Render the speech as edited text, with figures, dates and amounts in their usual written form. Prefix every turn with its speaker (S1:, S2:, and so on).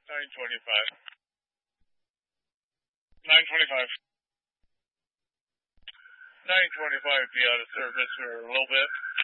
S1: 925. 925. 925 be out of service for a little bit.